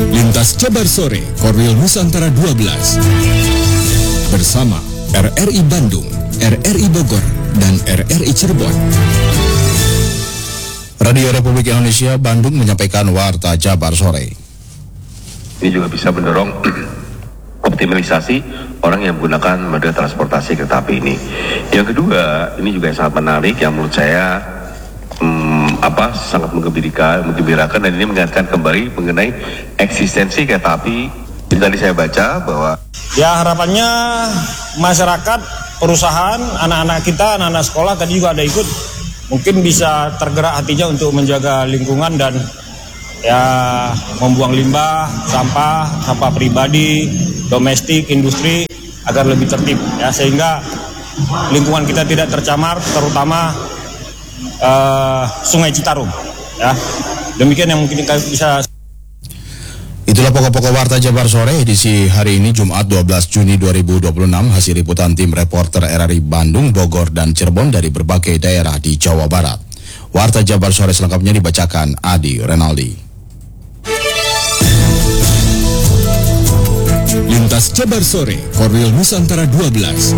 Lintas Jabar Sore, Korwil Nusantara 12. Bersama RRI Bandung, RRI Bogor, dan RRI Cirebon. Radio Republik Indonesia Bandung menyampaikan Warta Jabar Sore. Ini juga bisa mendorong optimalisasi orang yang menggunakan moda transportasi kereta api ini. Yang kedua, ini juga sangat menarik yang menurut saya sangat menggembirakan dan ini mengingatkan kembali mengenai eksistensi kereta api. Jadi tadi saya baca bahwa harapannya masyarakat, perusahaan, anak-anak kita, anak-anak sekolah tadi juga ada ikut, mungkin bisa tergerak hatinya untuk menjaga lingkungan dan membuang limbah, sampah pribadi, domestik, industri agar lebih tertib sehingga lingkungan kita tidak tercemar, terutama Sungai Citarum. Demikian yang mungkin kita bisa. Itulah pokok-pokok Warta Jabar Sore edisi hari ini Jumat 12 Juni 2026, hasil liputan tim reporter RRI Bandung, Bogor, dan Cirebon dari berbagai daerah di Jawa Barat. Warta Jabar Sore selengkapnya dibacakan Adi Renaldi. Lintas Jabar Sore, Korwil Nusantara 12.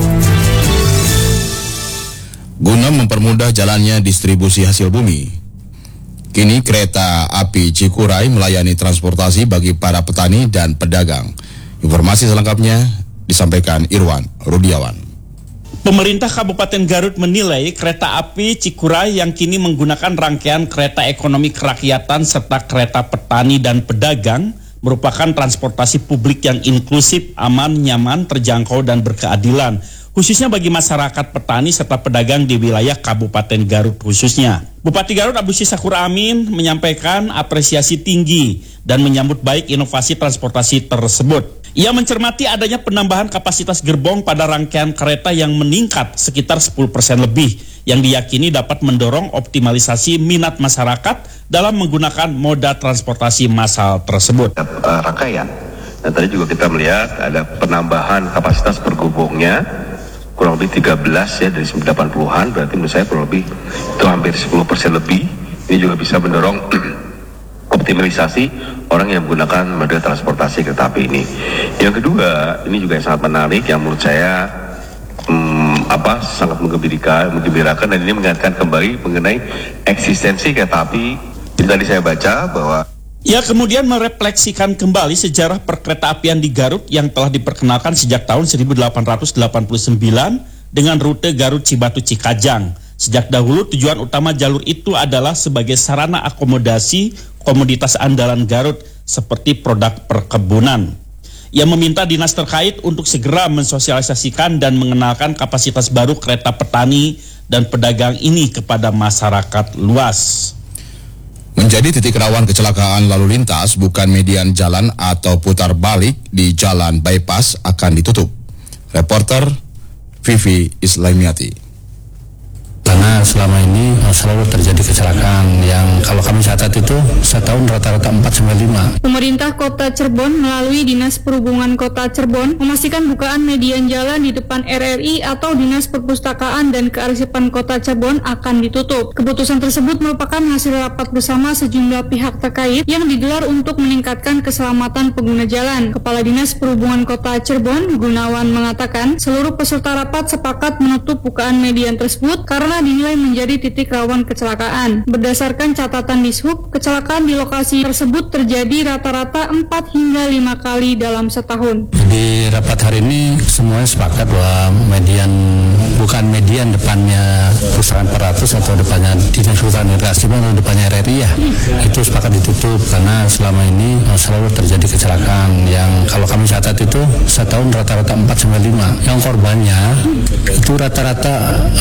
Guna mempermudah jalannya distribusi hasil bumi, kini kereta api Cikuray melayani transportasi bagi para petani dan pedagang. Informasi selengkapnya disampaikan Irwan Rudiawan. Pemerintah Kabupaten Garut menilai kereta api Cikuray yang kini menggunakan rangkaian kereta ekonomi kerakyatan serta kereta petani dan pedagang merupakan transportasi publik yang inklusif, aman, nyaman, terjangkau, dan berkeadilan, khususnya bagi masyarakat petani serta pedagang di wilayah Kabupaten Garut khususnya. Bupati Garut Abu Sysakur Amin menyampaikan apresiasi tinggi dan menyambut baik inovasi transportasi tersebut. Ia mencermati adanya penambahan kapasitas gerbong pada rangkaian kereta yang meningkat sekitar 10% lebih, yang diyakini dapat mendorong optimalisasi minat masyarakat dalam menggunakan moda transportasi massal tersebut. Rangkaian, dan tadi juga kita melihat ada penambahan kapasitas per gerbongnya kurang lebih 13 dari 80-an, berarti menurut saya kurang lebih itu hampir 10% lebih. Ini juga bisa mendorong optimalisasi orang yang menggunakan moda transportasi kereta api ini. Yang kedua, ini juga sangat menarik yang menurut saya sangat menggembirakan dan ini mengingatkan kembali mengenai eksistensi kereta api. Jadi tadi saya baca bahwa ia kemudian merefleksikan kembali sejarah perkeretaapian di Garut yang telah diperkenalkan sejak tahun 1889 dengan rute Garut Cibatu Cikajang. Sejak dahulu tujuan utama jalur itu adalah sebagai sarana akomodasi komoditas andalan Garut seperti produk perkebunan. Ia meminta dinas terkait untuk segera mensosialisasikan dan mengenalkan kapasitas baru kereta petani dan pedagang ini kepada masyarakat luas. Menjadi titik rawan kecelakaan lalu lintas, bukan median jalan atau putar balik di jalan bypass akan ditutup. Reporter Vivi Islamiati. Karena selama ini selalu terjadi kecelakaan yang kalau kami catat itu setahun rata-rata 4-5. Pemerintah Kota Cirebon melalui Dinas Perhubungan Kota Cirebon memastikan bukaan median jalan di depan RRI atau Dinas Perpustakaan dan Kearsipan Kota Cirebon akan ditutup. Keputusan tersebut merupakan hasil rapat bersama sejumlah pihak terkait yang digelar untuk meningkatkan keselamatan pengguna jalan. Kepala Dinas Perhubungan Kota Cirebon, Gunawan, mengatakan seluruh peserta rapat sepakat menutup bukaan median tersebut karena dinilai menjadi titik rawan kecelakaan. Berdasarkan catatan Dishub, kecelakaan di lokasi tersebut terjadi rata-rata 4 hingga 5 kali dalam setahun. Di rapat hari ini semuanya sepakat bahwa bukan median depannya perusahaan 400 atau depannya Dinas Perhutanan dan Kearsipan atau depannya RRI itu sepakat ditutup karena selama ini selalu terjadi kecelakaan yang kalau kami catat itu setahun rata-rata 4-5. Yang korbannya itu rata-rata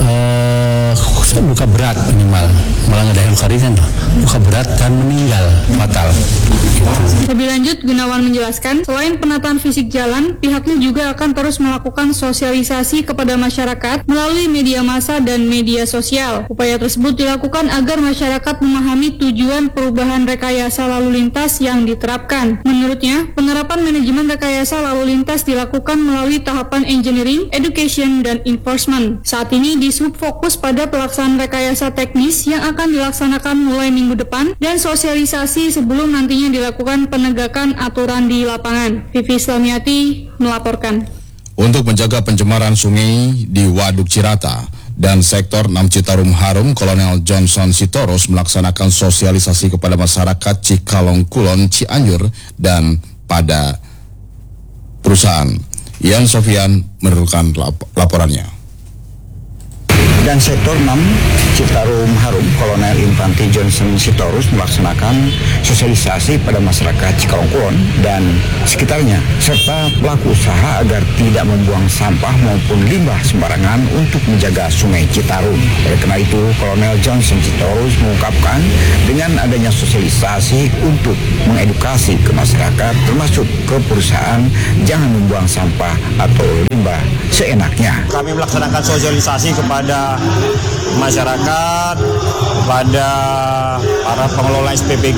luka berat minimal, malah nggak ada luka ringan, luka berat dan meninggal fatal. Lebih lanjut, Gunawan menjelaskan, selain penataan fisik jalan, pihaknya juga akan terus melakukan sosialisasi kepada masyarakat melalui media massa dan media sosial. Upaya tersebut dilakukan agar masyarakat memahami tujuan perubahan rekayasa lalu lintas yang diterapkan. Menurutnya, penerapan manajemen rekayasa lalu lintas dilakukan melalui tahapan engineering, education, dan enforcement. Saat ini Dishub fokus pada pelaksanaan rekayasa teknis yang akan dilaksanakan mulai minggu depan dan sosialisasi sebelum nantinya dilakukan dilakukan penegakan aturan di lapangan. Vivi Islamiati melaporkan. Untuk menjaga pencemaran sungai di Waduk Cirata dan sektor 6 Citarum Harum, Kolonel Johnson Sitorus melaksanakan sosialisasi kepada masyarakat Cikalong Kulon, Cianjur dan pada perusahaan. Ian Sofian meneruskan laporannya. Dan sektor 6 Citarum Harum, Kolonel Infantri Johnson Sitorus melaksanakan sosialisasi pada masyarakat Cikalong Kulon dan sekitarnya serta pelaku usaha agar tidak membuang sampah maupun limbah sembarangan untuk menjaga Sungai Citarum. Oleh karena itu, Kolonel Johnson Sitorus mengungkapkan dengan adanya sosialisasi untuk mengedukasi ke masyarakat termasuk ke perusahaan jangan membuang sampah atau limbah seenaknya. Kami melaksanakan sosialisasi kepada masyarakat, kepada para pengelola SPPG,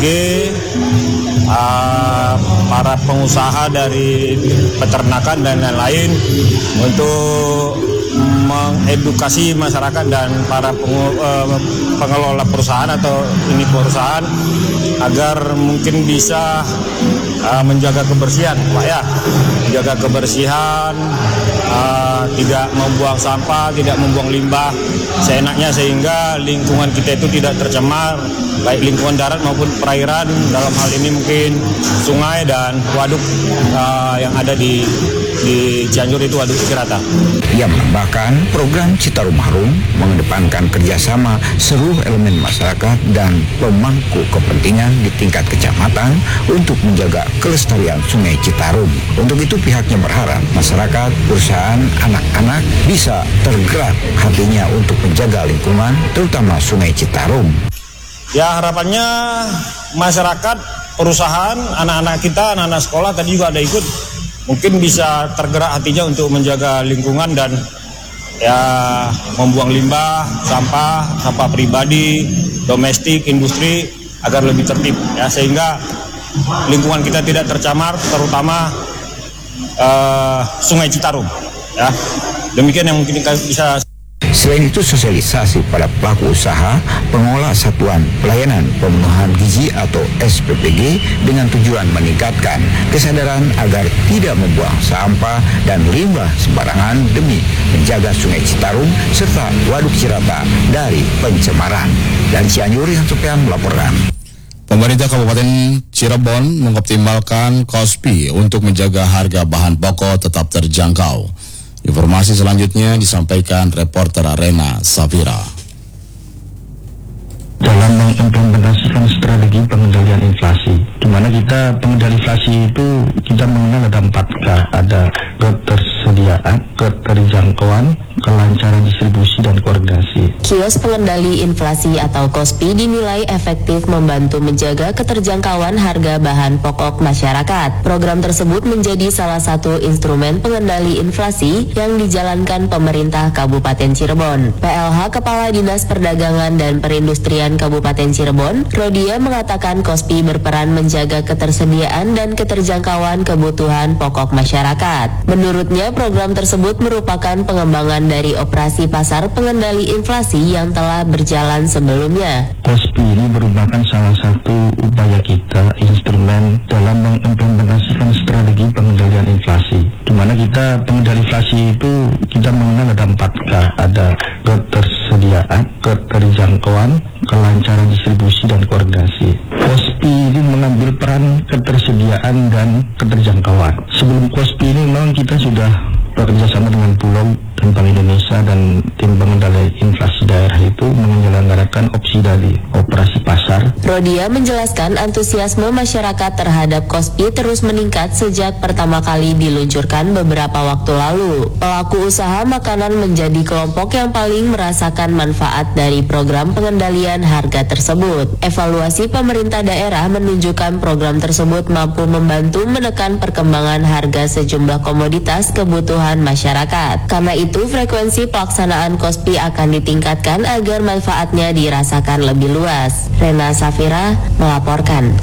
para pengusaha dari peternakan dan lain-lain untuk mengedukasi masyarakat dan para pengelola perusahaan atau ini perusahaan agar mungkin bisa menjaga kebersihan, Pak ya, menjaga kebersihan, tidak membuang sampah, tidak membuang limbah seenaknya sehingga lingkungan kita itu tidak tercemar, baik lingkungan darat maupun perairan, dalam hal ini mungkin sungai dan waduk yang ada di Cianjur itu Waduk Cirata. Ia menambahkan program Citarum Harum mengedepankan kerjasama seluruh elemen masyarakat dan pemangku kepentingan di tingkat kecamatan untuk menjaga kelestarian Sungai Citarum. Untuk itu pihaknya berharap masyarakat, perusahaan, anak-anak bisa tergerak hatinya untuk menjaga lingkungan, terutama Sungai Citarum. Ya, harapannya masyarakat, perusahaan, anak-anak kita, anak-anak sekolah tadi juga ada ikut, mungkin bisa tergerak hatinya untuk menjaga lingkungan dan ya membuang limbah, sampah pribadi, domestik, industri agar lebih tertib ya, sehingga lingkungan kita tidak tercemar, terutama Sungai Citarum ya. Demikian yang mungkin kita bisa. Selain itu, sosialisasi pada pelaku usaha, pengelola satuan pelayanan pemenuhan gizi atau SPPG dengan tujuan meningkatkan kesadaran agar tidak membuang sampah dan limbah sembarangan demi menjaga Sungai Citarum serta Waduk Cirata dari pencemaran. Dan Cianjur, Ian Sofian melaporkan. Pemerintah Kabupaten Cirebon mengoptimalkan KOSPI untuk menjaga harga bahan pokok tetap terjangkau. Informasi selanjutnya disampaikan reporter Rena Safira. Dalam mengimplementasikan strategi pengendalian inflasi, di mana kita pengendali inflasi itu kita mengenal ada 4K, ada ketersediaan, keterjangkauan, kelancaran distribusi dan koordinasi. Kios pengendali inflasi atau KOSPI dinilai efektif membantu menjaga keterjangkauan harga bahan pokok masyarakat. Program tersebut menjadi salah satu instrumen pengendali inflasi yang dijalankan pemerintah Kabupaten Cirebon. PLH Kepala Dinas Perdagangan dan Perindustrian Kabupaten Cirebon, Rodia mengatakan KOSPI berperan menjaga ketersediaan dan keterjangkauan kebutuhan pokok masyarakat. Menurutnya, program tersebut merupakan pengembangan dari operasi pasar pengendali inflasi yang telah berjalan sebelumnya. KOSPI ini merupakan salah satu upaya kita, instrumen dalam mengimplementasikan strategi pengendalian inflasi, di mana kita pengendali inflasi itu kita mengenal ada 4K, ada ketersediaan, keterjangkauan, kelancaran distribusi dan koordinasi. KOSPI ini mengambil peran ketersediaan dan keterjangkauan. Sebelum KOSPI ini memang kita sudah bekerja sama dengan Bulog dan Bank Indonesia dan tim pengendali inflasi daerah itu menyelenggarakan opsi dari operasi pasar. Rodia menjelaskan antusiasme masyarakat terhadap KOSPI terus meningkat sejak pertama kali diluncurkan beberapa waktu lalu. Pelaku usaha makanan menjadi kelompok yang paling merasakan manfaat dari program pengendalian harga tersebut. Evaluasi pemerintah daerah menunjukkan program tersebut mampu membantu menekan perkembangan harga sejumlah komoditas kebutuhan masyarakat. Karena itu, frekuensi pelaksanaan KOSPI akan ditingkatkan agar manfaatnya dirasakan lebih luas. Rena Safira melaporkan.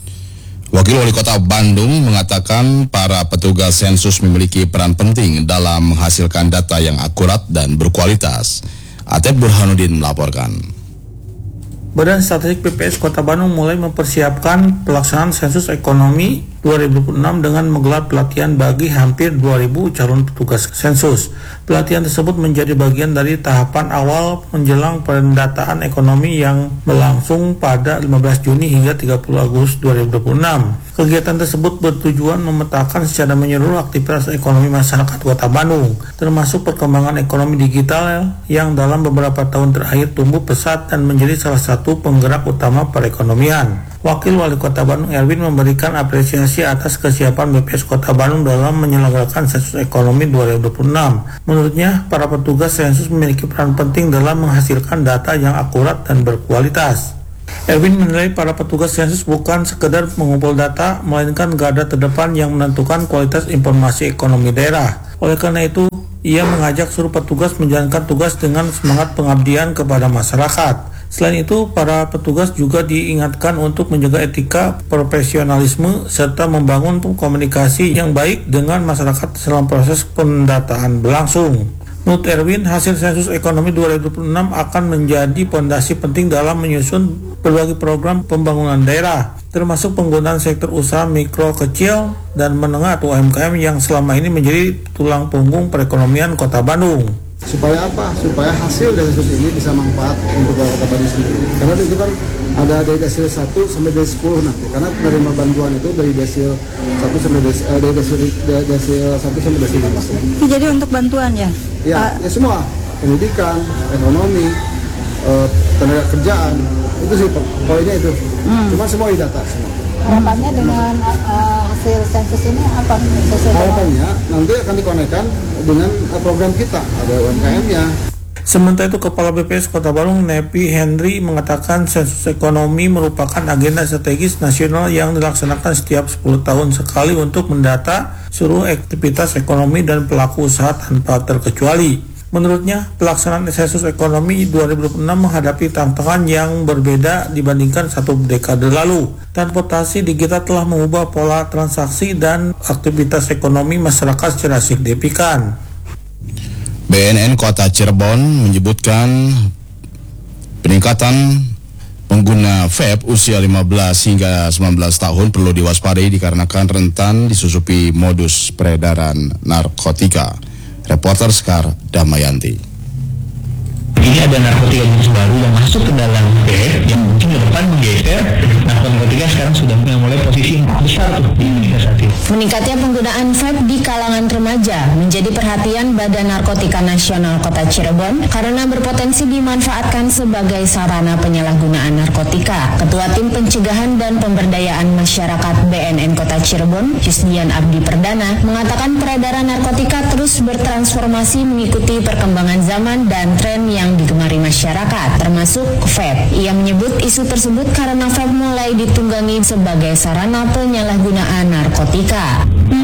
Wakil Wali Kota Bandung mengatakan para petugas sensus memiliki peran penting dalam menghasilkan data yang akurat dan berkualitas. Atep Burhanuddin melaporkan. Badan Statistik BPS Kota Bandung mulai mempersiapkan pelaksanaan sensus ekonomi 2026 dengan menggelar pelatihan bagi hampir 2.000 calon petugas sensus. Pelatihan tersebut menjadi bagian dari tahapan awal menjelang pendataan ekonomi yang berlangsung pada 15 Juni hingga 30 Agustus 2026. Kegiatan tersebut bertujuan memetakan secara menyeluruh aktivitas ekonomi masyarakat Kota Bandung, termasuk perkembangan ekonomi digital yang dalam beberapa tahun terakhir tumbuh pesat dan menjadi salah satu penggerak utama perekonomian. Wakil Wali Kota Bandung Erwin memberikan apresiasi atas kesiapan BPS Kota Bandung dalam menyelenggarakan sensus ekonomi 2026. Menurutnya, para petugas sensus memiliki peran penting dalam menghasilkan data yang akurat dan berkualitas. Erwin menilai para petugas sensus bukan sekedar mengumpul data, melainkan garda terdepan yang menentukan kualitas informasi ekonomi daerah. Oleh karena itu, ia mengajak seluruh petugas menjalankan tugas dengan semangat pengabdian kepada masyarakat. Selain itu, para petugas juga diingatkan untuk menjaga etika, profesionalisme, serta membangun komunikasi yang baik dengan masyarakat selama proses pendataan berlangsung. Menurut Erwin, hasil sensus ekonomi 2026 akan menjadi fondasi penting dalam menyusun berbagai program pembangunan daerah, termasuk penggunaan sektor usaha mikro, kecil, dan menengah atau UMKM yang selama ini menjadi tulang punggung perekonomian Kota Bandung. Supaya apa? Supaya hasil dari sensus ini bisa manfaat untuk Kota Bandung sendiri. Karena itu kan ada dari desil 1 sampai desil 10 nanti. Karena penerima bantuan itu dari desil 1 sampai desil 1 sampai desil 5. Jadi untuk bantuan ya? Ya, ya semua. Pendidikan, ekonomi, tenaga kerjaan. Itu sih poinnya itu. Cuma semua di data semua. Harapannya dengan hasil sensus ini apa? Harapannya nanti akan dikonekkan dengan program kita, ada UMKM-nya. Sementara itu, Kepala BPS Kota Bandung Nepi Henry mengatakan sensus ekonomi merupakan agenda strategis nasional yang dilaksanakan setiap 10 tahun sekali untuk mendata seluruh aktivitas ekonomi dan pelaku usaha tanpa terkecuali. Menurutnya, pelaksanaan sensus ekonomi 2026 menghadapi tantangan yang berbeda dibandingkan satu dekade lalu. Transportasi digital telah mengubah pola transaksi dan aktivitas ekonomi masyarakat secara signifikan. BNN Kota Cirebon menyebutkan peningkatan pengguna vape usia 15 hingga 19 tahun perlu diwaspadai dikarenakan rentan disusupi modus peredaran narkotika. Reporter Sekar Damayanti. Ini ada narkotika jenis baru yang masuk ke dalam vape yang mungkin ke depan menggeser. Nah, narkotika sekarang sudah mulai posisi yang besar tuh di Indonesia saat ini. Meningkatnya penggunaan vape di kalangan remaja menjadi perhatian Badan Narkotika Nasional Kota Cirebon karena berpotensi dimanfaatkan sebagai sarana penyalahgunaan narkotika. Ketua Tim Pencegahan dan Pemberdayaan Masyarakat BNN Kota Cirebon, Yusdian Abdi Perdana, mengatakan peredaran narkotika terus bertransformasi mengikuti perkembangan zaman dan tren yang digemari masyarakat, termasuk vape. Ia menyebut isu tersebut karena vape mulai ditunggangi sebagai sarana penyalahgunaan narkotika.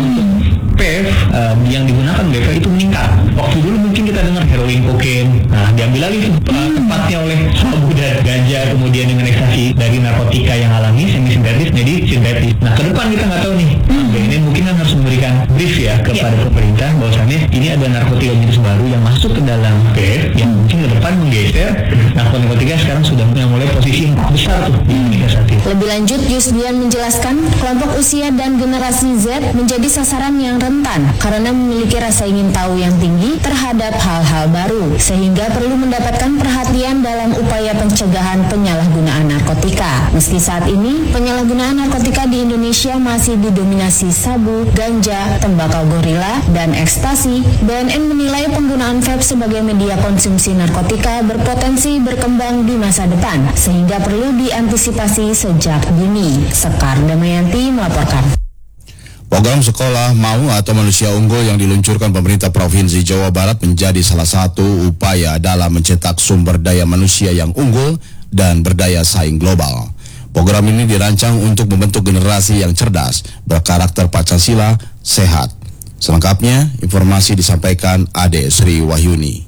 Vape yang digunakan vape itu meningkat. Waktu dulu mungkin kita dengar heroin, kokain, nah diambil alih tempatnya oleh sabu dan ganja, kemudian dengan ekstasi dari narkotika yang alami semi sintetis jadi sintetis. Nah, ke depan kita nggak tahu nih. Ini mungkin kan harus memberikan brief ya kepada pemerintah bahwasannya ini ada narkotika jenis baru yang masuk ke dalam vape yang mungkin ke depan menggeser. Nah, narkotika sekarang sudah mulai posisi yang besar tuh di Indonesia saat ini. Lebih lanjut, Yusdian menjelaskan kelompok usia dan generasi Z menjadi sasaran yang rentan karena memiliki rasa ingin tahu yang tinggi terhadap hal-hal baru, sehingga perlu mendapatkan perhatian dalam upaya pencegahan penyalahgunaan narkotika. Meski saat ini penyalahgunaan narkotika di Indonesia masih didominasi sabu, ganja, tembakau gorila, dan ekstasi, BNN menilai penggunaan vape sebagai media konsumsi narkotika berpotensi berkembang di masa depan, sehingga perlu diantisipasi sejak dini. Sekar Damayanti melaporkan. Program Sekolah Mau atau Manusia Unggul yang diluncurkan pemerintah Provinsi Jawa Barat menjadi salah satu upaya dalam mencetak sumber daya manusia yang unggul dan berdaya saing global. Program ini dirancang untuk membentuk generasi yang cerdas, berkarakter Pancasila, sehat. Selengkapnya, informasi disampaikan Ade Sri Wahyuni.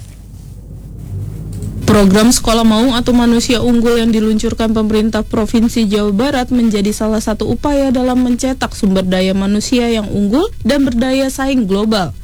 Program Sekolah Mau atau Manusia Unggul yang diluncurkan pemerintah Provinsi Jawa Barat menjadi salah satu upaya dalam mencetak sumber daya manusia yang unggul dan berdaya saing global.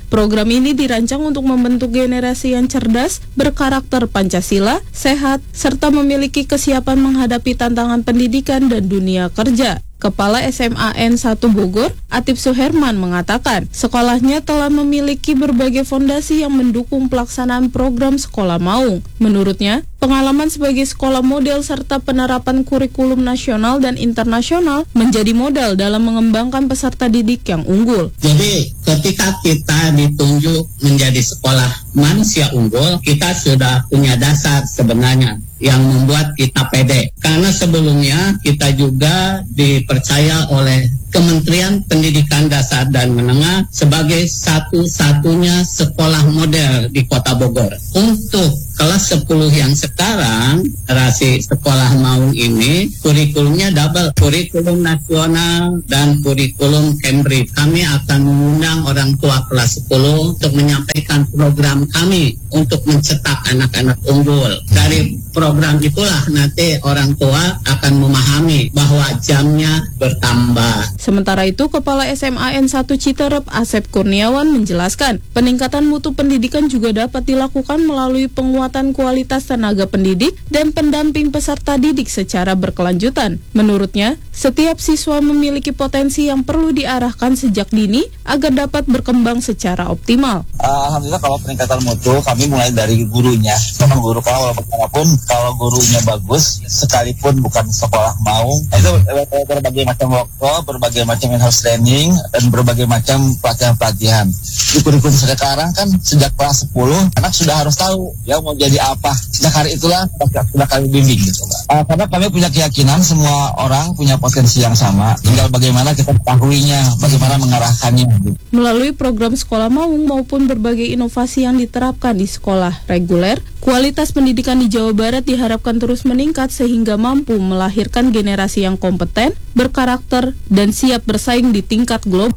Program ini dirancang untuk membentuk generasi yang cerdas, berkarakter Pancasila, sehat, serta memiliki kesiapan menghadapi tantangan pendidikan dan dunia kerja. Kepala SMAN 1 Bogor, Atip Suherman mengatakan, sekolahnya telah memiliki berbagai fondasi yang mendukung pelaksanaan program Sekolah Maung. Menurutnya, pengalaman sebagai sekolah model serta penerapan kurikulum nasional dan internasional menjadi modal dalam mengembangkan peserta didik yang unggul. Jadi, ketika kita ditunjuk menjadi sekolah manusia unggul, kita sudah punya dasar sebenarnya yang membuat kita pede. Karena sebelumnya kita juga dipercaya oleh Kementerian Pendidikan Dasar dan Menengah sebagai satu-satunya sekolah model di Kota Bogor. Untuk kelas 10 yang sekarang, rasi Sekolah Maung ini, kurikulumnya double, kurikulum nasional dan kurikulum Cambridge. Kami akan mengundang orang tua kelas 10 untuk menyampaikan program kami untuk mencetak anak-anak unggul. Dari program itulah nanti orang tua akan memahami bahwa jamnya bertambah. Sementara itu, Kepala SMAN 1 Citerep Asep Kurniawan menjelaskan, peningkatan mutu pendidikan juga dapat dilakukan melalui penguatan kualitas tenaga pendidik dan pendamping peserta didik secara berkelanjutan. Menurutnya, setiap siswa memiliki potensi yang perlu diarahkan sejak dini agar dapat berkembang secara optimal. Alhamdulillah kalau peningkatan mutu kami mulai dari gurunya. Memang guru bagaimanapun kalau gurunya bagus, sekalipun bukan sekolah Maung, itu berbagai macam workshop, berbagai macam in-house training, dan berbagai macam pelatihan-pelatihan. Di kurikulum sekarang kan sejak kelas 10 anak sudah harus tahu ya mau jadi apa. Sejak hari itulah sudah kami bimbing gitu, Pak. Karena kami punya keyakinan semua orang punya potensi yang sama, tinggal bagaimana kita mengetahuinya, bagaimana mengarahkannya. Melalui program Sekolah Maung maupun berbagai inovasi yang diterapkan di sekolah reguler, kualitas pendidikan di Jawa Barat diharapkan terus meningkat sehingga mampu melahirkan generasi yang kompeten, berkarakter, dan siap bersaing di tingkat global.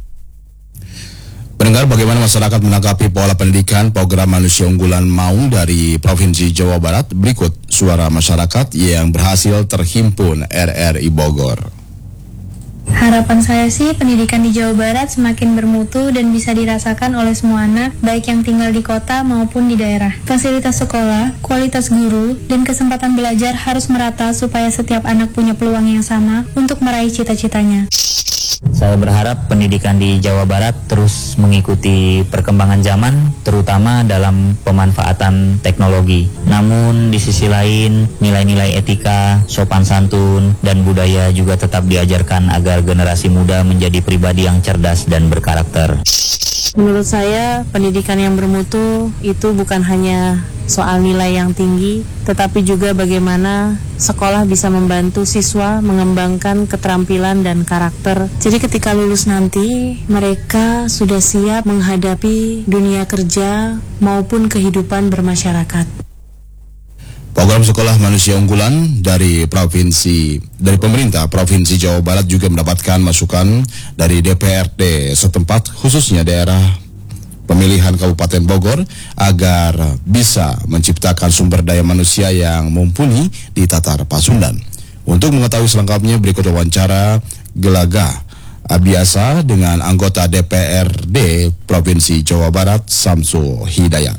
Pendengar, bagaimana masyarakat menanggapi pola pendidikan program manusia unggulan Maung dari Provinsi Jawa Barat? Berikut suara masyarakat yang berhasil terhimpun RRI Bogor. Harapan saya sih pendidikan di Jawa Barat semakin bermutu dan bisa dirasakan oleh semua anak, baik yang tinggal di kota maupun di daerah. Fasilitas sekolah, kualitas guru, dan kesempatan belajar harus merata supaya setiap anak punya peluang yang sama untuk meraih cita-citanya. Saya berharap pendidikan di Jawa Barat terus mengikuti perkembangan zaman, terutama dalam pemanfaatan teknologi. Namun di sisi lain, nilai-nilai etika, sopan santun, dan budaya juga tetap diajarkan agar generasi muda menjadi pribadi yang cerdas dan berkarakter. Menurut saya, pendidikan yang bermutu itu bukan hanya soal nilai yang tinggi, tetapi juga bagaimana sekolah bisa membantu siswa mengembangkan keterampilan dan karakter. Jadi ketika lulus nanti, mereka sudah siap menghadapi dunia kerja maupun kehidupan bermasyarakat. Program Sekolah Manusia Unggulan dari pemerintah Provinsi Jawa Barat juga mendapatkan masukan dari DPRD setempat, khususnya daerah pemilihan Kabupaten Bogor, agar bisa menciptakan sumber daya manusia yang mumpuni di Tatar Pasundan. Untuk mengetahui selengkapnya, berikut wawancara Gelagah Abiasa dengan anggota DPRD Provinsi Jawa Barat, Samsul Hidayat.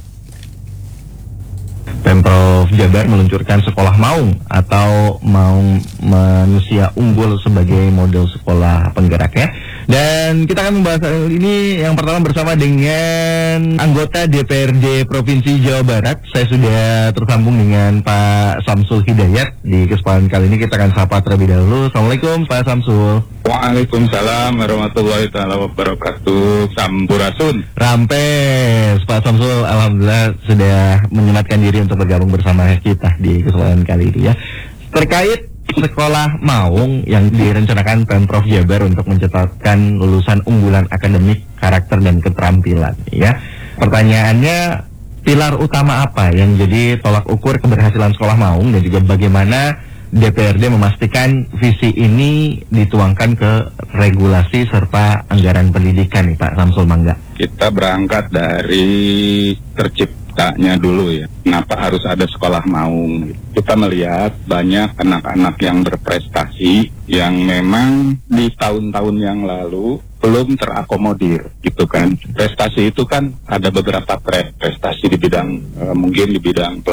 Pemprov Jabar meluncurkan Sekolah Maung atau Maung Manusia Unggul sebagai model sekolah penggerak ya. Dan kita akan membahas hal ini yang pertama bersama dengan anggota DPRD Provinsi Jawa Barat. Saya sudah tersambung dengan Pak Samsul Hidayat. Di kesempatan kali ini kita akan sapa terlebih dahulu. Assalamualaikum Pak Samsul. Waalaikumsalam warahmatullahi wabarakatuh. Sampurasun. Rampes Pak Samsul, alhamdulillah sudah menyematkan diri untuk bergabung bersama kita di kesempatan kali ini ya. Terkait Sekolah Maung yang direncanakan Pemprov Jabar untuk mencetakkan lulusan unggulan akademik, karakter, dan keterampilan ya. Pertanyaannya, pilar utama apa yang jadi tolak ukur keberhasilan Sekolah Maung dan juga bagaimana DPRD memastikan visi ini dituangkan ke regulasi serta anggaran pendidikan nih Pak Samsul Mangga? Kita berangkat dari tercipta penciptanya dulu ya. Kenapa harus ada sekolah maung? Kita melihat banyak anak-anak yang berprestasi yang memang di tahun-tahun yang lalu belum terakomodir gitu kan. Prestasi itu kan ada beberapa prestasi di bidang mungkin di bidang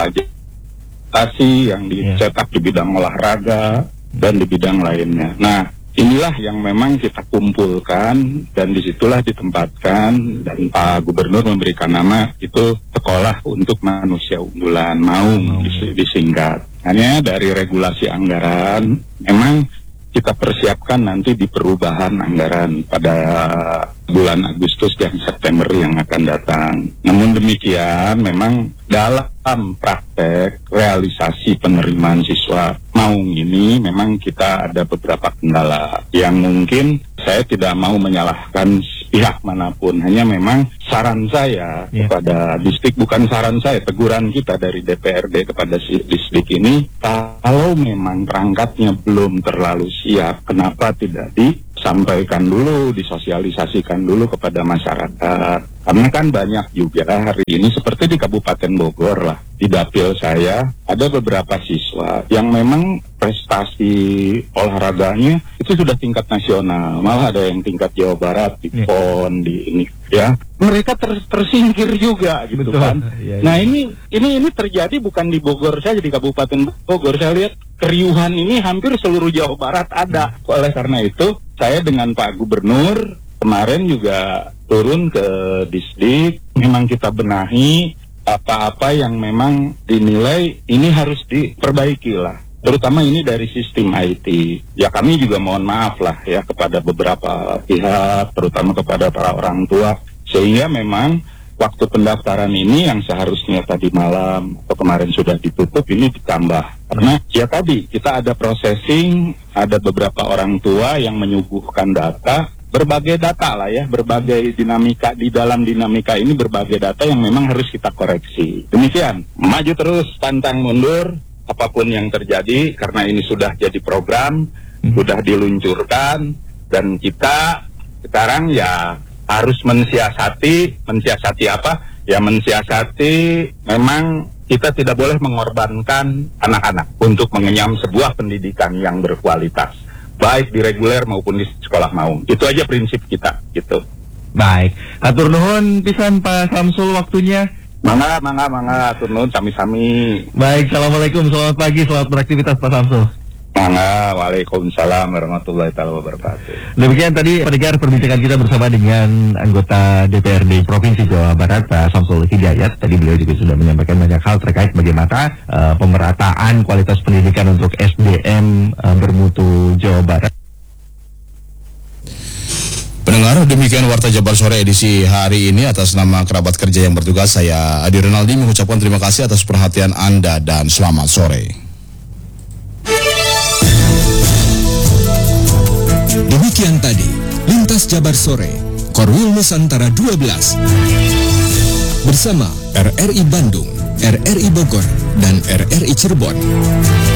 prestasi yang dicetak di bidang olahraga dan di bidang lainnya. Nah, inilah yang memang kita kumpulkan dan disitulah ditempatkan, dan Pak Gubernur memberikan nama itu Sekolah untuk Manusia Unggulan, MAUNG disingkat. Hanya dari regulasi anggaran memang kita persiapkan nanti di perubahan anggaran pada bulan Agustus dan September yang akan datang. Namun demikian memang dalam praktek realisasi penerimaan siswa MAUNG ini memang kita ada beberapa kendala yang mungkin saya tidak mau menyalahkan pihak manapun, hanya memang saran saya kepada distrik, bukan saran saya, teguran kita dari DPRD kepada distrik ini, kalau memang perangkatnya belum terlalu siap, kenapa tidak disampaikan dulu, disosialisasikan dulu kepada masyarakat. Karena kan banyak juga hari ini seperti di Kabupaten Bogor lah, di dapil saya ada beberapa siswa yang memang prestasi olahraganya itu sudah tingkat nasional, malah ada yang tingkat Jawa Barat di PON di ini ya. Mereka tersingkir juga gitu. Betul. Kan. Nah ini terjadi bukan di Bogor saja, di Kabupaten Bogor saya lihat keriuhan ini hampir seluruh Jawa Barat ada. Oleh karena itu saya dengan Pak Gubernur kemarin juga turun ke distrik, memang kita benahi apa-apa yang memang dinilai ini harus diperbaiki lah. Terutama ini dari sistem IT. Ya kami juga mohon maaf lah ya kepada beberapa pihak, terutama kepada para orang tua. Sehingga memang waktu pendaftaran ini yang seharusnya tadi malam atau kemarin sudah ditutup ini ditambah. Karena ya tadi kita ada processing, ada beberapa orang tua yang menyuguhkan data, berbagai data lah ya, berbagai dinamika, di dalam dinamika ini berbagai data yang memang harus kita koreksi. Demikian, maju terus, pantang mundur, apapun yang terjadi, karena ini sudah jadi program, sudah diluncurkan, dan kita sekarang ya harus mensiasati apa? Ya mensiasati memang kita tidak boleh mengorbankan anak-anak untuk mengenyam sebuah pendidikan yang berkualitas, baik di reguler maupun di sekolah MAUNG. Itu aja prinsip kita, gitu. Baik, atur nuhun pisan Pak Samsul waktunya. Mangga, atur nuhun sami-sami. Baik, assalamualaikum, selamat pagi, selamat beraktivitas Pak Samsul. Mangga, waalaikumsalam warahmatullahi wabarakatuh. Demikian tadi pendengar perbincangan kita bersama dengan anggota DPRD Provinsi Jawa Barat Pak Samsul Hidayat. Tadi beliau juga sudah menyampaikan banyak hal terkait bagaimana pemerataan kualitas pendidikan untuk SDM bermutu Jawa Barat. Pendengar, demikian Warta Jabar Sore edisi hari ini. Atas nama kerabat kerja yang bertugas, saya Adi Renaldi mengucapkan terima kasih atas perhatian Anda dan selamat sore. Demikian tadi Lintas Jabar Sore Korwil Nusantara 12 bersama RRI Bandung, RRI Bogor, dan RRI Cirebon.